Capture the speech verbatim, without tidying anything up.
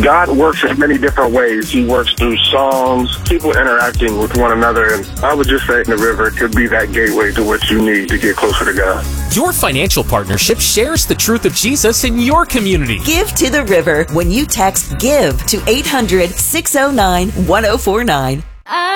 God works in many different ways. He works through songs, people interacting with one another, and I would just say the river could be that gateway to what you need to get closer to God. Your financial partnership shares the truth of Jesus in your community. Give to the River when you text GIVE to eight hundred, six oh nine, one oh four nine.